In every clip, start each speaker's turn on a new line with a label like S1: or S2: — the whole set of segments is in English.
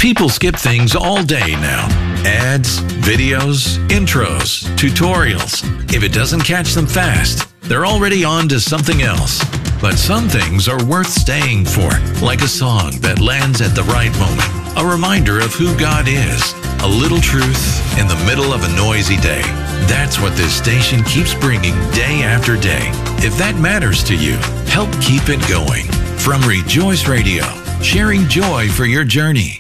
S1: People skip things all day now. Ads, videos, intros, tutorials. If it doesn't catch them fast, they're already on to something else. But some things are worth staying for, like a song that lands at the right moment. A reminder of who God is. A little truth in the middle of a noisy day. That's what this station keeps bringing day after day. If that matters to you, help keep it going. From Rejoice Radio, sharing joy for your journey.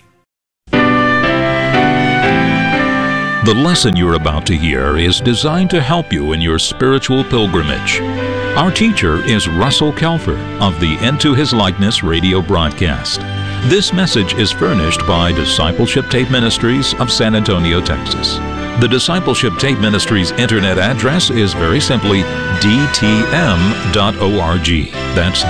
S2: The lesson you're about to hear is designed to help you in your spiritual pilgrimage. Our teacher is Russell Kelfer of the Into His Likeness radio broadcast. This message is furnished by Discipleship Tape Ministries of San Antonio, Texas. The Discipleship Tape Ministries internet address is very simply dtm.org. That's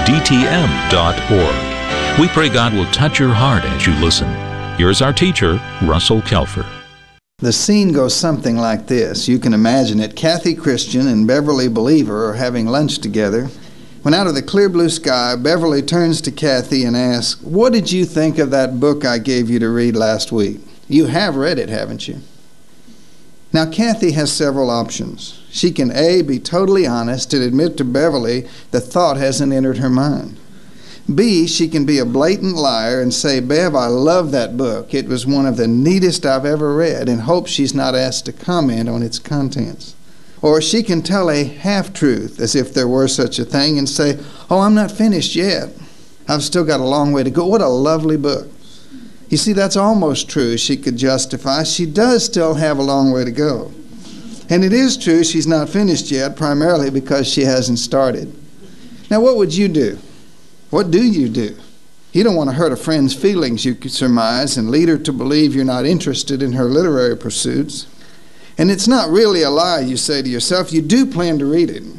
S2: dtm.org. We pray God will touch your heart as you listen. Here's our teacher, Russell Kelfer.
S3: The scene goes something like this. You can imagine it. Kathy Christian and Beverly Believer are having lunch together. When out of the clear blue sky, Beverly turns to Kathy and asks, "What did you think of that book I gave you to read last week? You have read it, haven't you?" Now, Kathy has several options. She can A, be totally honest and admit to Beverly the thought hasn't entered her mind. B, she can be a blatant liar and say, "Bev, I love that book. It was one of the neatest I've ever read," and hope she's not asked to comment on its contents. Or she can tell a half-truth, as if there were such a thing, and say, "Oh, I'm not finished yet. I've still got a long way to go. What a lovely book." You see, that's almost true. She could justify. She does still have a long way to go. And it is true she's not finished yet, primarily because she hasn't started. Now, what would you do? What do? You don't want to hurt a friend's feelings, you could surmise, and lead her to believe you're not interested in her literary pursuits. And it's not really a lie, you say to yourself. You do plan to read it.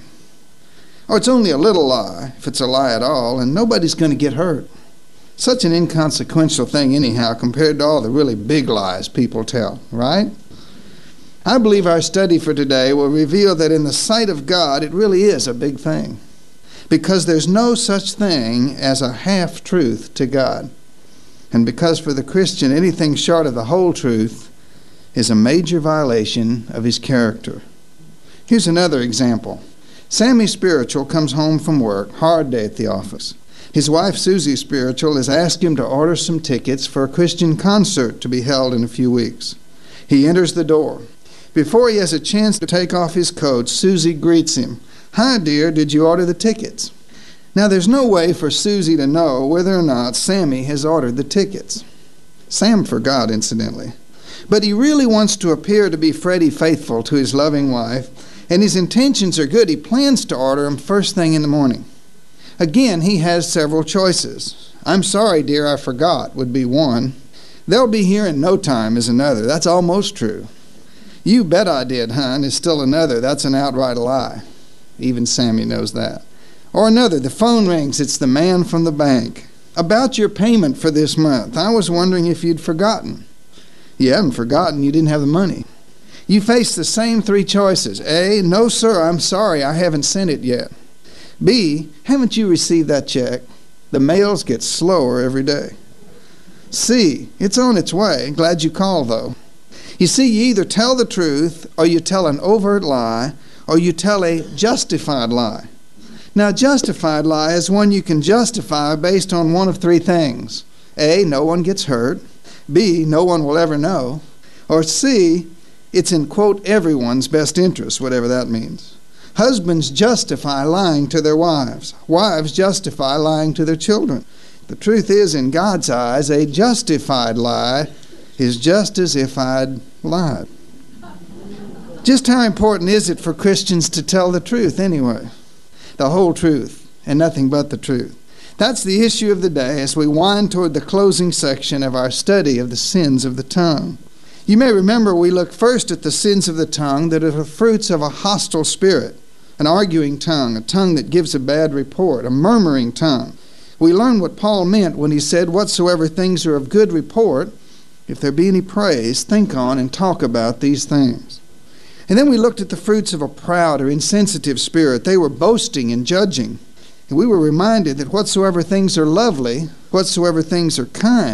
S3: Or it's only a little lie, if it's a lie at all, and nobody's going to get hurt. Such an inconsequential thing anyhow, compared to all the really big lies people tell, right? I believe our study for today will reveal that in the sight of God, it really is a big thing. Because there's no such thing as a half-truth to God. And because for the Christian, anything short of the whole truth is a major violation of his character. Here's another example. Sammy Spiritual comes home from work, hard day at the office. His wife, Susie Spiritual, has asked him to order some tickets for a Christian concert to be held in a few weeks. He enters the door. Before he has a chance to take off his coat, Susie greets him. "Hi, dear, did you order the tickets?" Now, there's no way for Susie to know whether or not Sammy has ordered the tickets. Sam forgot, incidentally. But he really wants to appear to be Freddie faithful to his loving wife, and his intentions are good. He plans to order them first thing in the morning. Again, he has several choices. "I'm sorry, dear, I forgot," would be one. "They'll be here in no time" is another. That's almost true. "You bet I did, hon," is still another. That's an outright lie. Even Sammy knows that. Or another, "The phone rings. It's the man from the bank. About your payment for this month. I was wondering if you'd forgotten." You haven't forgotten. You didn't have the money. You face the same three choices. A, "No, sir, I'm sorry. I haven't sent it yet." B, "Haven't you received that check? The mails get slower every day." C, "It's on its way. Glad you called, though." You see, you either tell the truth, or you tell an overt lie, or you tell a justified lie. Now, a justified lie is one you can justify based on one of three things. A, no one gets hurt. B, no one will ever know. Or C, it's in, quote, everyone's best interest, whatever that means. Husbands justify lying to their wives. Wives justify lying to their children. The truth is, in God's eyes, a justified lie is just as if I'd lied. Just how important is it for Christians to tell the truth anyway? The whole truth, and nothing but the truth. That's the issue of the day as we wind toward the closing section of our study of the sins of the tongue. You may remember we looked first at the sins of the tongue that are the fruits of a hostile spirit, an arguing tongue, a tongue that gives a bad report, a murmuring tongue. We learned what Paul meant when he said, "Whatsoever things are of good report, if there be any praise, think on and talk about these things." And then we looked at the fruits of a proud or insensitive spirit. They were boasting and judging. And we were reminded that whatsoever things are lovely, whatsoever things are kind,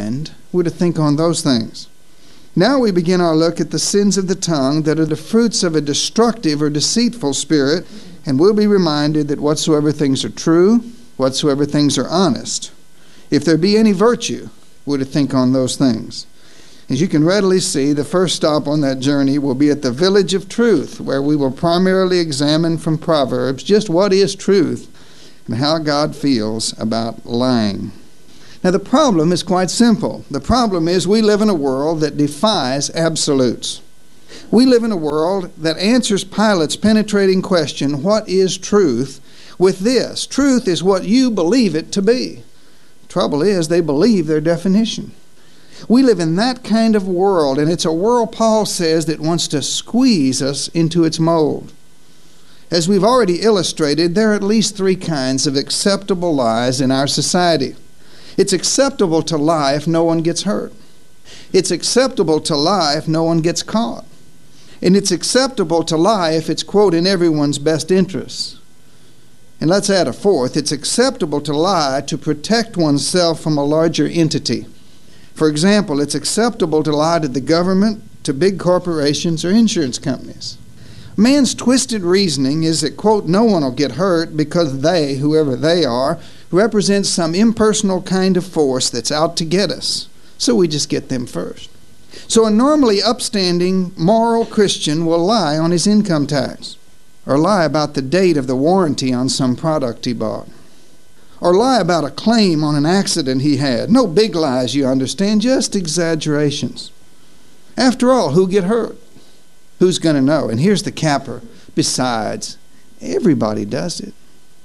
S3: We're to think on those things. Now we begin our look at the sins of the tongue that are the fruits of a destructive or deceitful spirit, and we'll be reminded that whatsoever things are true, whatsoever things are honest, if there be any virtue, we're to think on those things. As you can readily see, the first stop on that journey will be at the village of truth, where we will primarily examine from Proverbs just what is truth and how God feels about lying. Now, the problem is quite simple. The problem is we live in a world that defies absolutes. We live in a world that answers Pilate's penetrating question, what is truth, with this: truth is what you believe it to be. The trouble is they believe their definition. We live in that kind of world, and it's a world, Paul says, that wants to squeeze us into its mold. As we've already illustrated, there are at least three kinds of acceptable lies in our society. It's acceptable to lie if no one gets hurt. It's acceptable to lie if no one gets caught. And it's acceptable to lie if it's, quote, in everyone's best interests. And let's add a fourth. It's acceptable to lie to protect oneself from a larger entity. For example, it's acceptable to lie to the government, to big corporations, or insurance companies. Man's twisted reasoning is that, quote, no one will get hurt because they, whoever they are, represent some impersonal kind of force that's out to get us. So we just get them first. So a normally upstanding, moral Christian will lie on his income tax, or lie about the date of the warranty on some product he bought, or lie about a claim on an accident he had. No big lies, you understand, just exaggerations. After all, who get hurt? Who's going to know? And here's the capper. Besides, everybody does it.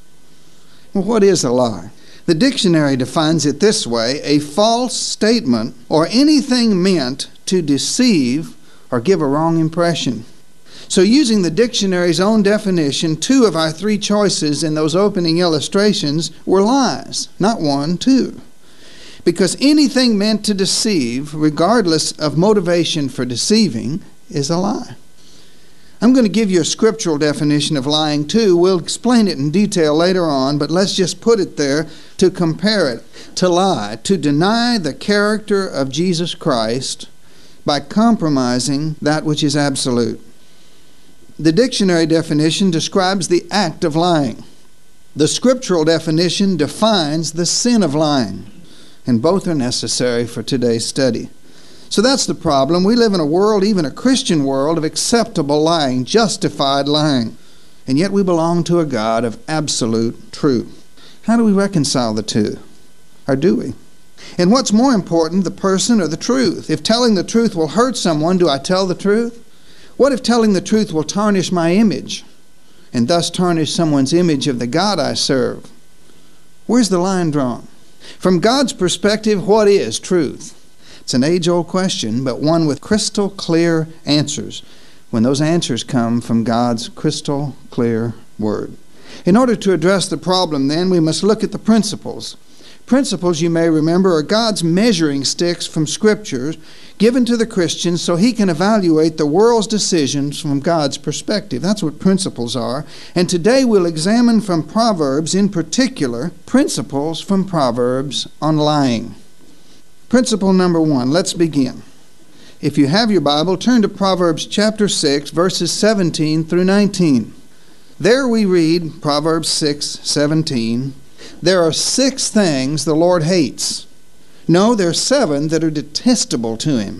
S3: Well, what is a lie? The dictionary defines it this way: a false statement or anything meant to deceive or give a wrong impression. So using the dictionary's own definition, two of our three choices in those opening illustrations were lies. Not one, two. Because anything meant to deceive, regardless of motivation for deceiving, is a lie. I'm going to give you a scriptural definition of lying too. We'll explain it in detail later on, but let's just put it there to compare it. To lie, to deny the character of Jesus Christ by compromising that which is absolute. The dictionary definition describes the act of lying. The scriptural definition defines the sin of lying, and both are necessary for today's study. So that's the problem. We live in a world, even a Christian world, of acceptable lying, justified lying, and yet we belong to a God of absolute truth. How do we reconcile the two? Or do we? And what's more important, the person or the truth? If telling the truth will hurt someone, do I tell the truth? What if telling the truth will tarnish my image, and thus tarnish someone's image of the God I serve? Where's the line drawn? From God's perspective, what is truth? It's an age-old question, but one with crystal clear answers, when those answers come from God's crystal clear word. In order to address the problem, then, we must look at the principles. Principles, you may remember, are God's measuring sticks from Scriptures given to the Christian so he can evaluate the world's decisions from God's perspective. That's what principles are. And today we'll examine from Proverbs, in particular, principles from Proverbs on lying. Principle number 1. Let's begin. If you have your Bible, turn to Proverbs chapter 6, verses 17 through 19. There we read, Proverbs 6:17, there are 6 things the Lord hates. No, there are 7 that are detestable to him.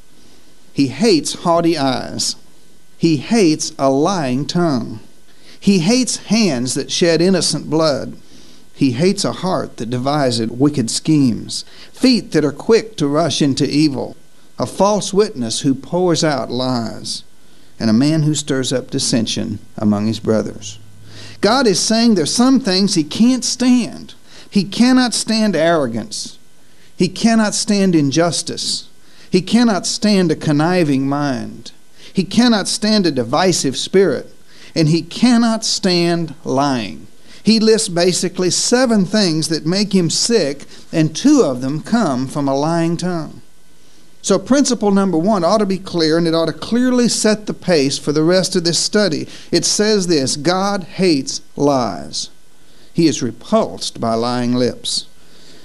S3: He hates haughty eyes. He hates a lying tongue. He hates hands that shed innocent blood. He hates a heart that devises wicked schemes, feet that are quick to rush into evil, a false witness who pours out lies, and a man who stirs up dissension among his brothers. God is saying there's some things he can't stand. He cannot stand arrogance. He cannot stand injustice. He cannot stand a conniving mind. He cannot stand a divisive spirit. And he cannot stand lying. He lists basically 7 things that make him sick, and 2 of them come from a lying tongue. So principle number 1 ought to be clear, and it ought to clearly set the pace for the rest of this study. It says this: God hates lies. He is repulsed by lying lips.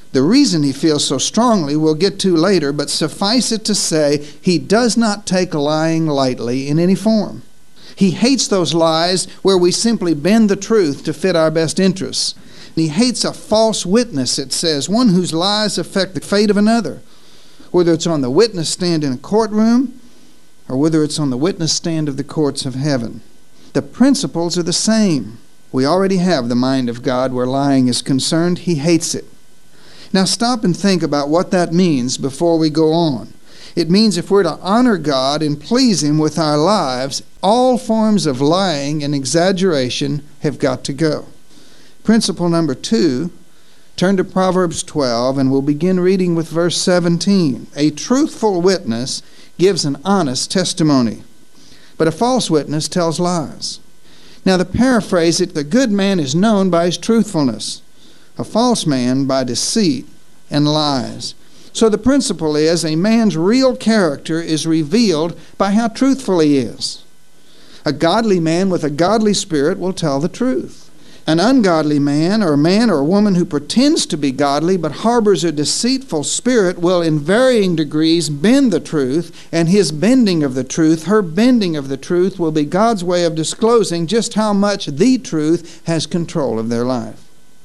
S3: The reason he feels so strongly we'll get to later, but suffice it to say, he does not take lying lightly in any form. He hates those lies where we simply bend the truth to fit our best interests. He hates a false witness, it says, one whose lies affect the fate of another, whether it's on the witness stand in a courtroom or whether it's on the witness stand of the courts of heaven. The principles are the same. We already have the mind of God where lying is concerned. He hates it. Now stop and think about what that means before we go on. It means if we're to honor God and please Him with our lives, all forms of lying and exaggeration have got to go. Principle number 2, turn to Proverbs 12 and we'll begin reading with verse 17. A truthful witness gives an honest testimony, but a false witness tells lies. Now to paraphrase it, the good man is known by his truthfulness, a false man by deceit and lies. So the principle is a man's real character is revealed by how truthful he is. A godly man with a godly spirit will tell the truth. An ungodly man or woman who pretends to be godly but harbors a deceitful spirit will in varying degrees bend the truth, and his bending of the truth, her bending of the truth, will be God's way of disclosing just how much the truth has control of their life.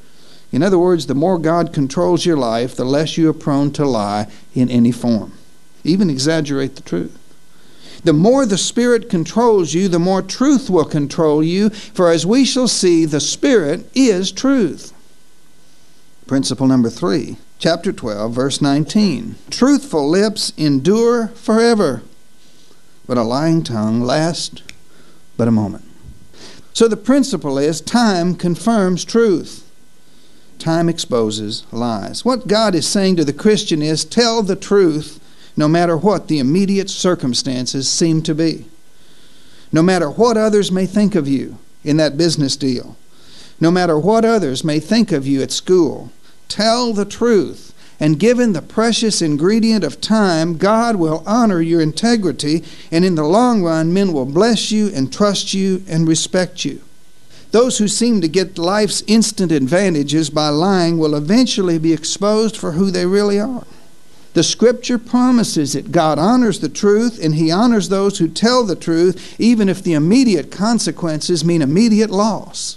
S3: In other words, the more God controls your life, the less you are prone to lie in any form, even exaggerate the truth. The more the Spirit controls you, the more truth will control you, for as we shall see, the Spirit is truth. Principle number 3, chapter 12, verse 19. Truthful lips endure forever, but a lying tongue lasts but a moment. So the principle is time confirms truth. Time exposes lies. What God is saying to the Christian is, tell the truth no matter what the immediate circumstances seem to be. No matter what others may think of you in that business deal. No matter what others may think of you at school. Tell the truth. And given the precious ingredient of time, God will honor your integrity, and in the long run, men will bless you and trust you and respect you. Those who seem to get life's instant advantages by lying will eventually be exposed for who they really are. The Scripture promises it. God honors the truth, and He honors those who tell the truth, even if the immediate consequences mean immediate loss.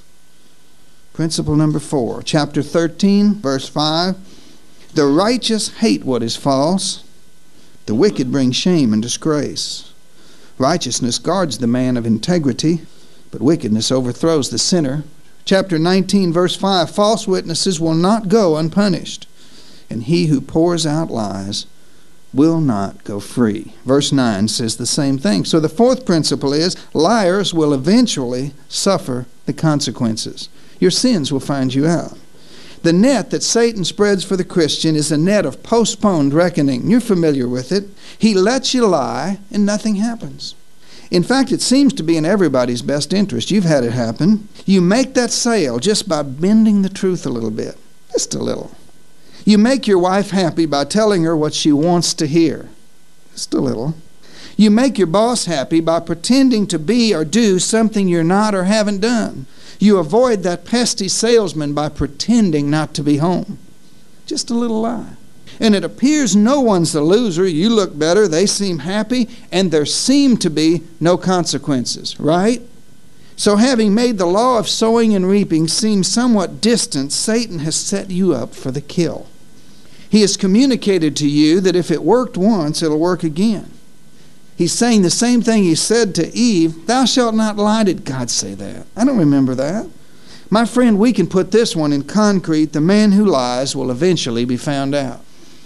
S3: Principle number 4, chapter 13, verse 5. The righteous hate what is false. The wicked bring shame and disgrace. Righteousness guards the man of integrity, but wickedness overthrows the sinner. Chapter 19, verse 5, false witnesses will not go unpunished, and he who pours out lies will not go free. Verse 9 says the same thing. So the fourth principle is, liars will eventually suffer the consequences. Your sins will find you out. The net that Satan spreads for the Christian is a net of postponed reckoning. You're familiar with it. He lets you lie, and nothing happens. In fact, it seems to be in everybody's best interest. You've had it happen. You make that sale just by bending the truth a little bit. Just a little. You make your wife happy by telling her what she wants to hear. Just a little. You make your boss happy by pretending to be or do something you're not or haven't done. You avoid that pesky salesman by pretending not to be home. Just a little lie. And it appears no one's the loser. You look better, they seem happy, and there seem to be no consequences, right? So having made the law of sowing and reaping seem somewhat distant, Satan has set you up for the kill. He has communicated to you that if it worked once, it'll work again. He's saying the same thing he said to Eve, thou shalt not lie. Did God say that? I don't remember that. My friend, we can put this one in concrete. The man who lies will eventually be found out.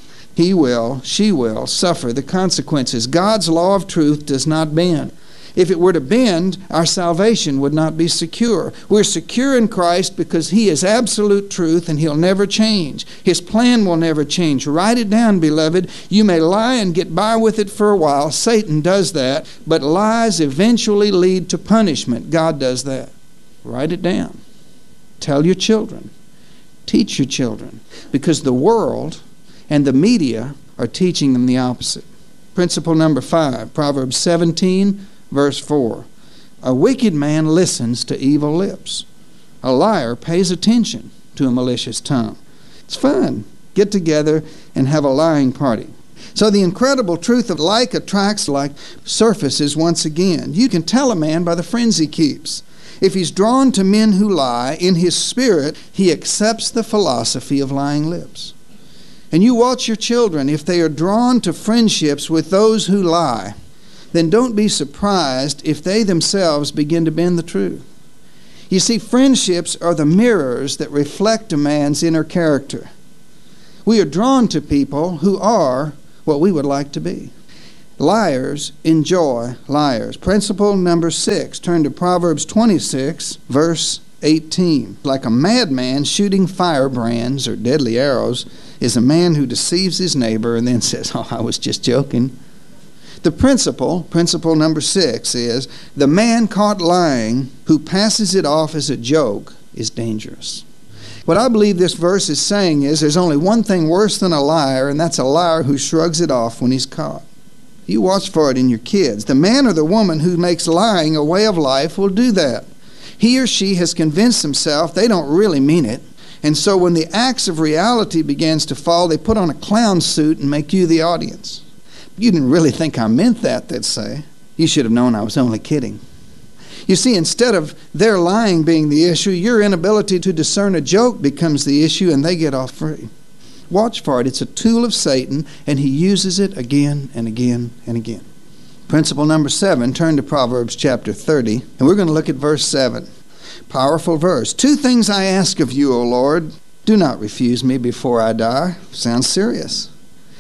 S3: He will, she will suffer the consequences. God's law of truth does not bend. If it were to bend, our salvation would not be secure. We're secure in Christ because He is absolute truth and He'll never change. His plan will never change. Write it down, beloved. You may lie and get by with it for a while. Satan does that, but lies eventually lead to punishment. God does that. Write it down. Tell your children. Teach your children. Because the world and the media are teaching them the opposite. Principle number 5, Proverbs 17, verse 4. A wicked man listens to evil lips. A liar pays attention to a malicious tongue. It's fun. get together and have a lying party. So the incredible truth of like attracts like surfaces once again. You can tell a man by the friends he keeps. If he's drawn to men who lie, in his spirit he accepts the philosophy of lying lips. And you watch your children. If they are drawn to friendships with those who lie, then don't be surprised if they themselves begin to bend the truth. You see, friendships are the mirrors that reflect a man's inner character. We are drawn to people who are what we would like to be. Liars enjoy liars. Principle number 6. Turn to Proverbs 26, verse 18. Like a madman shooting firebrands or deadly arrows is a man who deceives his neighbor and then says, "Oh, I was just joking." The principle number 6 is, the man caught lying who passes it off as a joke is dangerous. What I believe this verse is saying is there's only one thing worse than a liar, and that's a liar who shrugs it off when he's caught. You watch for it in your kids. The man or the woman who makes lying a way of life will do that. He or she has convinced himself they don't really mean it, and so when the axe of reality begins to fall, they put on a clown suit and make you the audience. "You didn't really think I meant that," they'd say. "You should have known I was only kidding." You see, instead of their lying being the issue, your inability to discern a joke becomes the issue, and they get off free. Watch for it. It's a tool of Satan, and he uses it again and again and again. Principle number 7, turn to Proverbs chapter 30, and we're going to look at verse 7. Powerful verse. "Two things I ask of you, O Lord. Do not refuse me before I die." Sounds serious.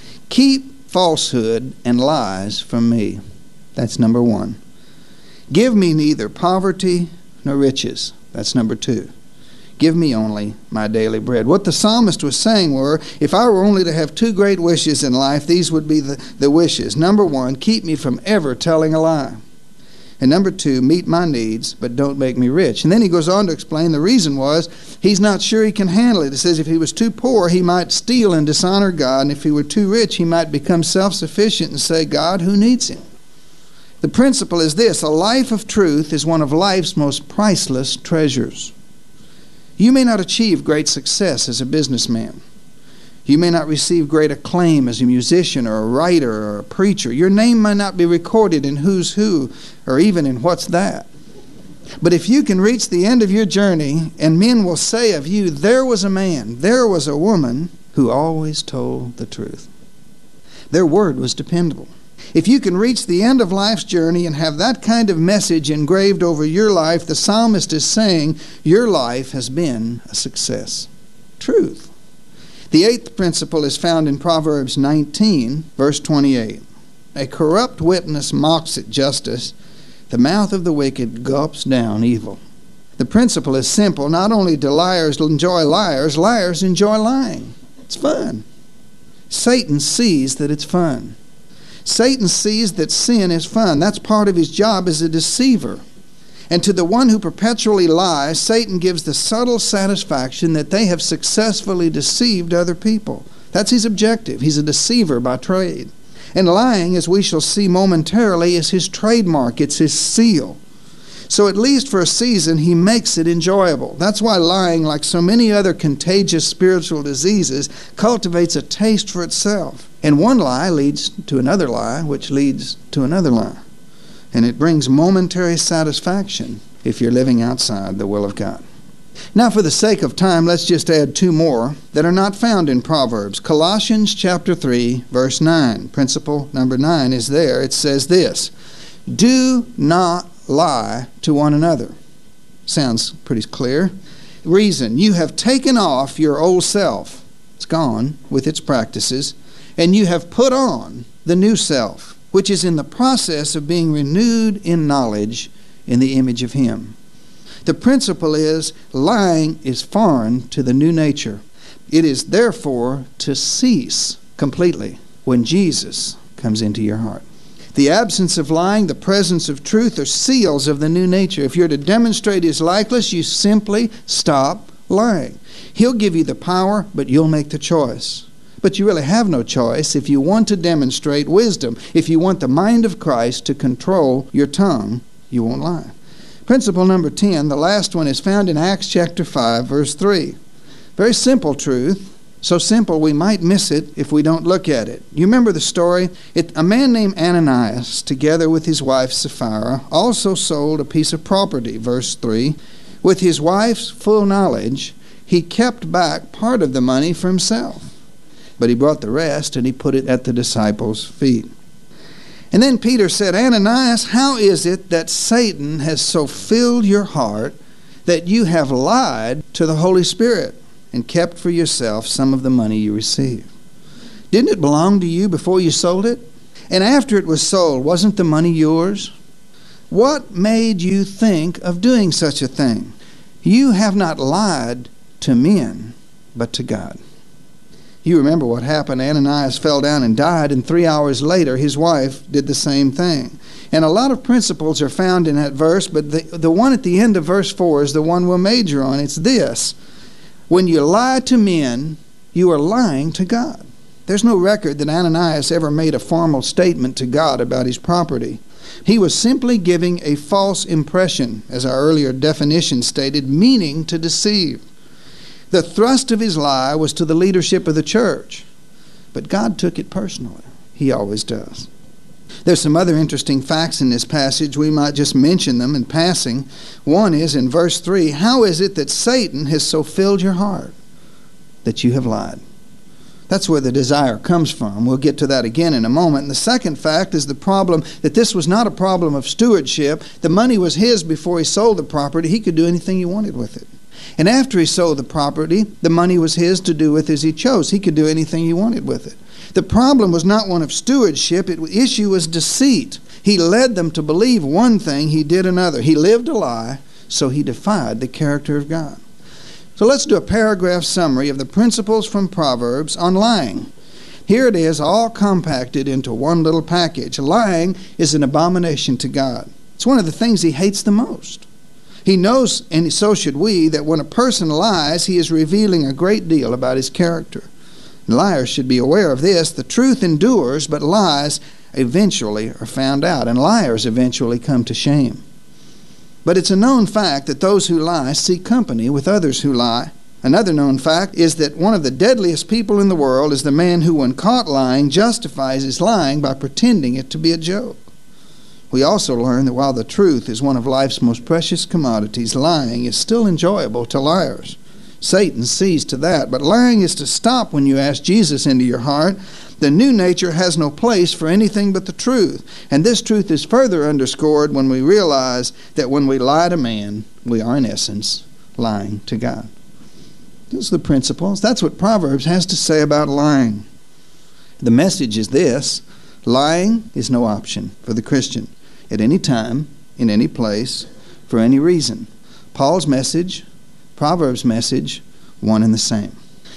S3: "Keep falsehood and lies from me." That's number 1. "Give me neither poverty nor riches." That's number 2. "Give me only my daily bread." What the psalmist was saying were, if I were only to have 2 great wishes in life, these would be the wishes. Number 1, keep me from ever telling a lie. And number 2, meet my needs, but don't make me rich. And then he goes on to explain the reason was he's not sure he can handle it. It says if he was too poor, he might steal and dishonor God. And if he were too rich, he might become self-sufficient and say, "God, who needs him?" The principle is this: a life of truth is one of life's most priceless treasures. You may not achieve great success as a businessman. You may not receive great acclaim as a musician or a writer or a preacher. Your name might not be recorded in Who's Who or even in What's That. But if you can reach the end of your journey and men will say of you, there was a man, there was a woman who always told the truth. Their word was dependable. If you can reach the end of life's journey and have that kind of message engraved over your life, the psalmist is saying your life has been a success. Truth. The 8th principle is found in Proverbs 19, verse 28. "A corrupt witness mocks at justice. The mouth of the wicked gulps down evil." The principle is simple. Not only do liars enjoy liars, liars enjoy lying. It's fun. Satan sees that it's fun. Satan sees that sin is fun. That's part of his job as a deceiver. And to the one who perpetually lies, Satan gives the subtle satisfaction that they have successfully deceived other people. That's his objective. He's a deceiver by trade. And lying, as we shall see momentarily, is his trademark. It's his seal. So at least for a season, he makes it enjoyable. That's why lying, like so many other contagious spiritual diseases, cultivates a taste for itself. And one lie leads to another lie, which leads to another lie. And it brings momentary satisfaction if you're living outside the will of God. Now, for the sake of time, let's just add 2 more that are not found in Proverbs. Colossians chapter 3, verse 9. Principle number 9 is there. It says this: "Do not lie to one another." Sounds pretty clear. Reason: you have taken off your old self. It's gone with its practices. And you have put on the new self, which is in the process of being renewed in knowledge in the image of Him. The principle is lying is foreign to the new nature. It is therefore to cease completely when Jesus comes into your heart. The absence of lying, the presence of truth are seals of the new nature. If you're to demonstrate His likeness, you simply stop lying. He'll give you the power, but you'll make the choice. But you really have no choice if you want to demonstrate wisdom. If you want the mind of Christ to control your tongue, you won't lie. Principle number 10, the last one, is found in Acts chapter 5, verse 3. Very simple truth, So simple we might miss it if we don't look at it. You remember the story? A man named Ananias, together with his wife Sapphira, also sold a piece of property, verse 3. With his wife's full knowledge, he kept back part of the money for himself. But he brought the rest and he put it at the disciples' feet. And then Peter said, Ananias, how is it that Satan has so filled your heart that you have lied to the Holy Spirit and kept for yourself some of the money you received? Didn't it belong to you before you sold it? And after it was sold, wasn't the money yours? What made you think of doing such a thing? You have not lied to men, but to God. You remember what happened. Ananias fell down and died, and 3 hours later his wife did the same thing. And a lot of principles are found in that verse, but the one at the end of verse 4 is the one we'll major on. It's this: when you lie to men, you are lying to God. There's no record that Ananias ever made a formal statement to God about his property. He was simply giving a false impression, as our earlier definition stated, meaning to deceive. The thrust of his lie was to the leadership of the church, but God took it personally. He always does. There's some other interesting facts in this passage. We might just mention them in passing. One is in verse 3, how is it that Satan has so filled your heart that you have lied? That's where the desire comes from. We'll get to that again in a moment. And the second fact is the problem that this was not a problem of stewardship. The money was his before he sold the property. He could do anything he wanted with it. And after he sold the property, the money was his to do with as he chose. He could do anything he wanted with it. The problem was not one of stewardship. The issue was deceit. He led them to believe one thing, he did another. He lived a lie, so he defied the character of God. So let's do a paragraph summary of the principles from Proverbs on lying. Here it is, all compacted into one little package. Lying is an abomination to God. It's one of the things he hates the most. He knows, and so should we, that when a person lies, he is revealing a great deal about his character. Liars should be aware of this. The truth endures, but lies eventually are found out, and liars eventually come to shame. But it's a known fact that those who lie seek company with others who lie. Another known fact is that one of the deadliest people in the world is the man who, when caught lying, justifies his lying by pretending it to be a joke. We also learn that while the truth is one of life's most precious commodities, lying is still enjoyable to liars. Satan sees to that, but lying is to stop when you ask Jesus into your heart. The new nature has no place for anything but the truth, and this truth is further underscored when we realize that when we lie to man, we are in essence lying to God. Those are the principles. That's what Proverbs has to say about lying. The message is this: lying is no option for the Christian. At any time, in any place, for any reason. Paul's message, Proverbs' message, one and the same.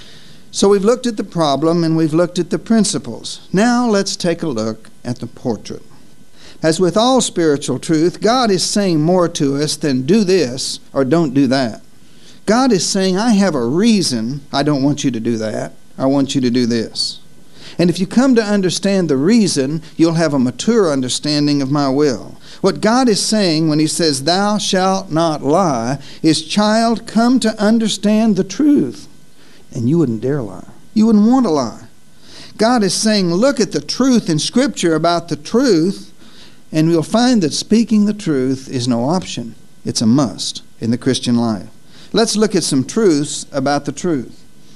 S3: So we've looked at the problem and we've looked at the principles. Now let's take a look at the portrait. As with all spiritual truth, God is saying more to us than do this or don't do that. God is saying, I have a reason I don't want you to do that. I want you to do this. And if you come to understand the reason, you'll have a mature understanding of my will. What God is saying when he says, thou shalt not lie, is, child, come to understand the truth. And you wouldn't dare lie. You wouldn't want to lie. God is saying, look at the truth in Scripture about the truth, and you'll find that speaking the truth is no option. It's a must in the Christian life. Let's look at some truths about the truth.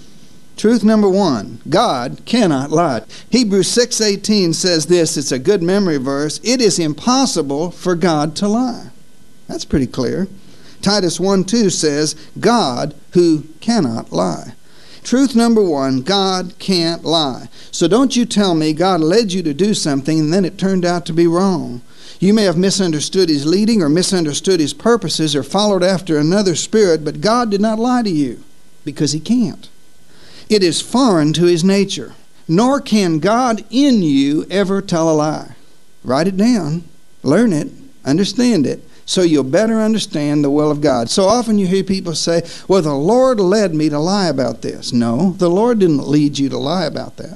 S3: Truth number one, God cannot lie. Hebrews 6:18 says this, it's a good memory verse, it is impossible for God to lie. That's pretty clear. Titus 1:2 says, God who cannot lie. Truth number one, God can't lie. So don't you tell me God led you to do something and then it turned out to be wrong. You may have misunderstood his leading or misunderstood his purposes or followed after another spirit, but God did not lie to you because he can't. It is foreign to his nature, nor can God in you ever tell a lie. Write it down, learn it, understand it, so you'll better understand the will of God. So often you hear people say, well, the Lord led me to lie about this. No, the Lord didn't lead you to lie about that.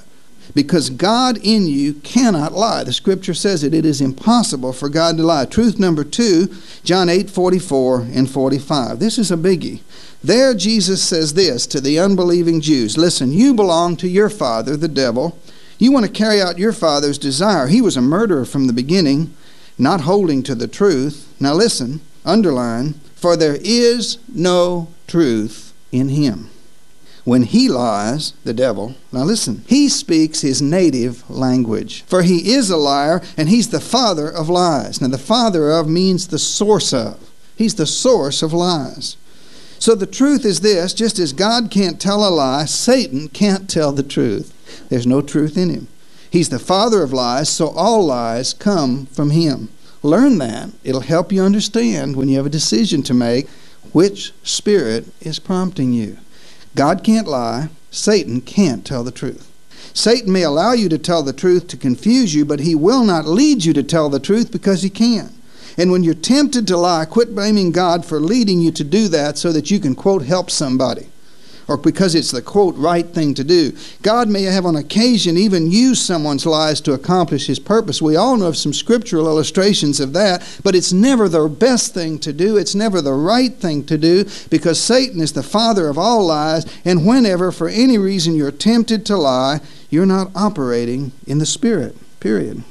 S3: because God in you cannot lie. The Scripture says it is impossible for God to lie. Truth number 2, John 8:44 and 45. This is a biggie. There Jesus says this to the unbelieving Jews. Listen, you belong to your father, the devil. You want to carry out your father's desire. He was a murderer from the beginning, not holding to the truth. Now listen, underline, for there is no truth in him. When he lies, the devil, now listen, he speaks his native language. For he is a liar, and he's the father of lies. Now the father of means the source of. He's the source of lies. So the truth is this, just as God can't tell a lie, Satan can't tell the truth. There's no truth in him. He's the father of lies, so all lies come from him. Learn that. It'll help you understand when you have a decision to make which spirit is prompting you. God can't lie. Satan can't tell the truth. Satan may allow you to tell the truth to confuse you, but he will not lead you to tell the truth because he can't. And when you're tempted to lie, quit blaming God for leading you to do that so that you can, quote, help somebody, or because it's the, quote, right thing to do. God may have on occasion even used someone's lies to accomplish his purpose. We all know of some scriptural illustrations of that, but it's never the best thing to do. It's never the right thing to do, because Satan is the father of all lies, and whenever, for any reason, you're tempted to lie, you're not operating in the Spirit, period.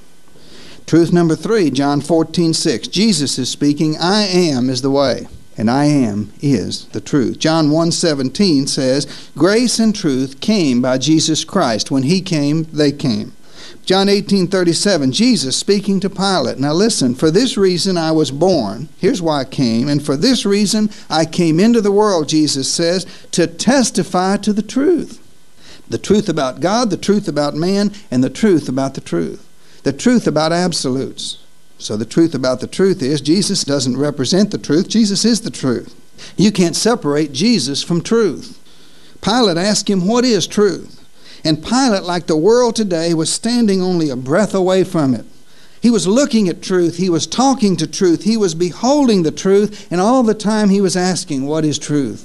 S3: Truth number 3, John 14:6. Jesus is speaking, I am is the way, and I am is the truth. John 1:17 says, grace and truth came by Jesus Christ. When he came, they came. John 18:37, Jesus speaking to Pilate. Now listen, for this reason I was born. Here's why I came. And for this reason I came into the world, Jesus says, to testify to the truth. The truth about God, the truth about man, and the truth about the truth. The truth about absolutes. So the truth about the truth is Jesus doesn't represent the truth. Jesus is the truth. You can't separate Jesus from truth. Pilate asked him, what is truth? And Pilate, like the world today, was standing only a breath away from it. He was looking at truth. He was talking to truth. He was beholding the truth. And all the time he was asking, what is truth?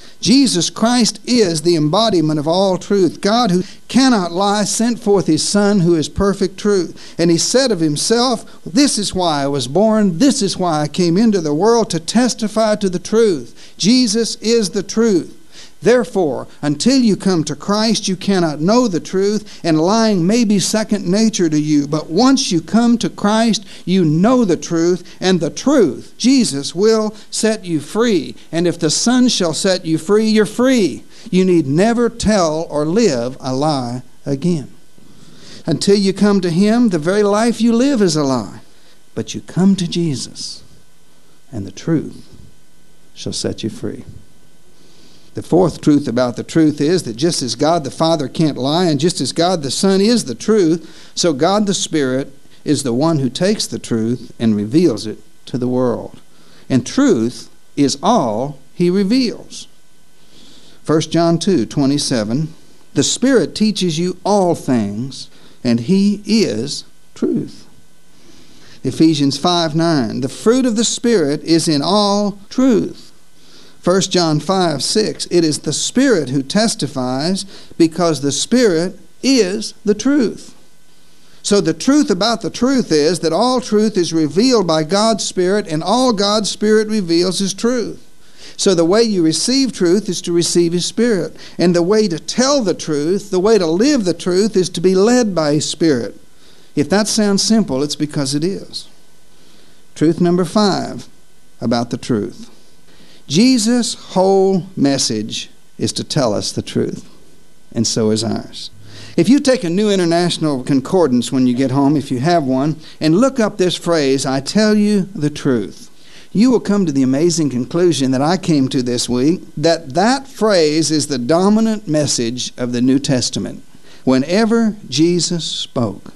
S3: Jesus Christ is the embodiment of all truth. God, who cannot lie, sent forth his Son, who is perfect truth. And he said of himself, this is why I was born. This is why I came into the world, to testify to the truth. Jesus is the truth. Therefore, until you come to Christ, you cannot know the truth, and lying may be second nature to you. But once you come to Christ, you know the truth, and the truth, Jesus, will set you free. And if the Son shall set you free, you're free. You need never tell or live a lie again. Until you come to him, the very life you live is a lie. But you come to Jesus, and the truth shall set you free. The fourth truth about the truth is that just as God the Father can't lie, and just as God the Son is the truth, so God the Spirit is the one who takes the truth and reveals it to the world. And truth is all he reveals. 1 John 2:27, the Spirit teaches you all things, and he is truth. Ephesians 5:9, the fruit of the Spirit is in all truth. 1 John 5:6, it is the Spirit who testifies, because the Spirit is the truth. So the truth about the truth is that all truth is revealed by God's Spirit, and all God's Spirit reveals is truth. So the way you receive truth is to receive his Spirit. And the way to tell the truth, the way to live the truth, is to be led by his Spirit. If that sounds simple, it's because it is. Truth number 5 about the truth. Jesus' whole message is to tell us the truth, and so is ours. If you take a New International Concordance when you get home, if you have one, and look up this phrase, I tell you the truth, you will come to the amazing conclusion that I came to this week, that phrase is the dominant message of the New Testament. Whenever Jesus spoke,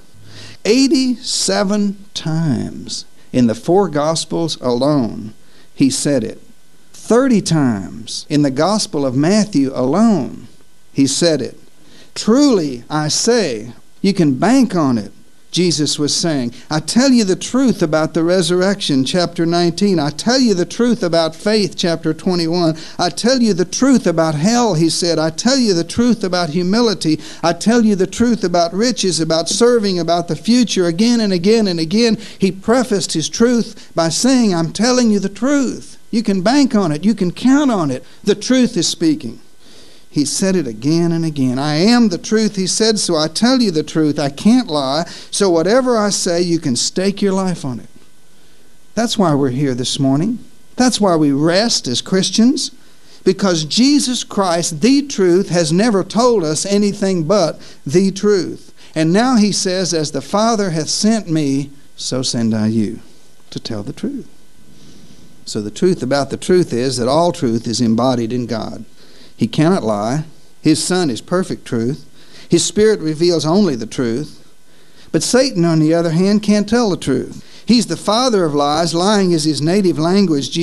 S3: 87 times in the 4 Gospels alone, he said it. 30 times in the Gospel of Matthew alone, he said it. Truly, I say, you can bank on it. Jesus was saying. I tell you the truth about the resurrection, chapter 19. I tell you the truth about faith, chapter 21. I tell you the truth about hell, he said. I tell you the truth about humility. I tell you the truth about riches, about serving, about the future. Again and again and again, he prefaced his truth by saying, I'm telling you the truth. You can bank on it. You can count on it. The truth is speaking. He said it again and again. I am the truth, he said, so I tell you the truth. I can't lie. So whatever I say, you can stake your life on it. That's why we're here this morning. That's why we rest as Christians. Because Jesus Christ, the truth, has never told us anything but the truth. And now he says, as the Father hath sent me, so send I you to tell the truth. So the truth about the truth is that all truth is embodied in God. He cannot lie. His Son is perfect truth. His Spirit reveals only the truth. But Satan, on the other hand, can't tell the truth. He's the father of lies. Lying is his native language.